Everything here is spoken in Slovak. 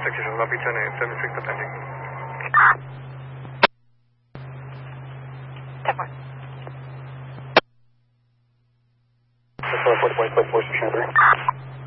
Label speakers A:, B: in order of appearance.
A: execution, Lobby 10 a.m., 76 attending.
B: 10-4.
A: That's 40.4, 6 Shanghai.